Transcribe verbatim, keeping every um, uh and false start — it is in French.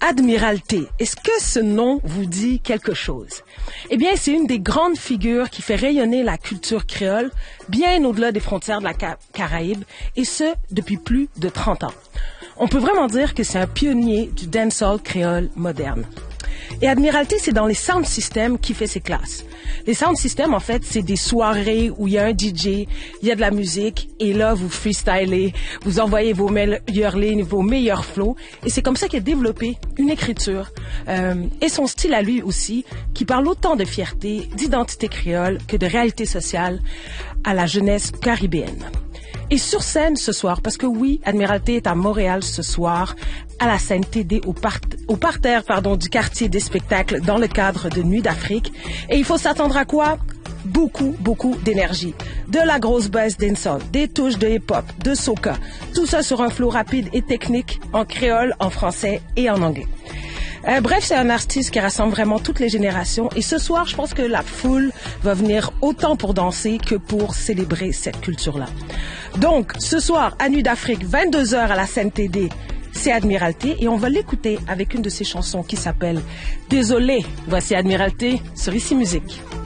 Admiralté, est-ce que ce nom vous dit quelque chose? Eh bien, c'est une des grandes figures qui fait rayonner la culture créole bien au-delà des frontières de la Ca- Caraïbe, et ce, depuis plus de trente ans. On peut vraiment dire que c'est un pionnier du dancehall créole moderne. Et Admiralté, c'est dans les sound systems qui fait ses classes. Les sound systems, en fait, c'est des soirées où il y a un D J, il y a de la musique, et là, vous freestylez, vous envoyez vos meilleures lignes, vos meilleurs flows, et c'est comme ça qu'il a développé une écriture, euh, et son style à lui aussi, qui parle autant de fierté, d'identité créole, que de réalité sociale à la jeunesse caribéenne. Et sur scène ce soir, parce que oui, Admiralté est à Montréal ce soir, à la scène T D, au, part, au parterre pardon, du quartier des spectacles, dans le cadre de Nuit d'Afrique. Et il faut s'attendre à quoi? Beaucoup, beaucoup d'énergie. De la grosse bass dancehall, des touches de hip-hop, de soca. Tout ça sur un flow rapide et technique, en créole, en français et en anglais. Euh, bref, c'est un artiste qui rassemble vraiment toutes les générations. Et ce soir, je pense que la foule va venir autant pour danser que pour célébrer cette culture-là. Donc, ce soir, à Nuit d'Afrique, vingt-deux heures à la scène T D, c'est Admiralté. Et on va l'écouter avec une de ses chansons qui s'appelle « Désolé ». Voici Admiralté sur Ici Musique.